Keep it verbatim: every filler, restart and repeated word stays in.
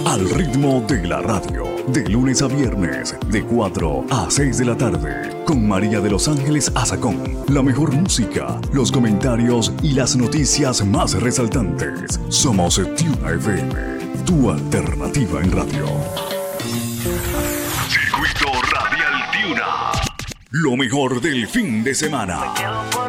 Al ritmo de la radio, de lunes a viernes, de cuatro a seis de la tarde, con María de los Ángeles Azacón. La mejor música, los comentarios y las noticias más resaltantes. Somos Tiuna F M, tu alternativa en radio. Circuito Radial Tiuna. Lo mejor del fin de semana.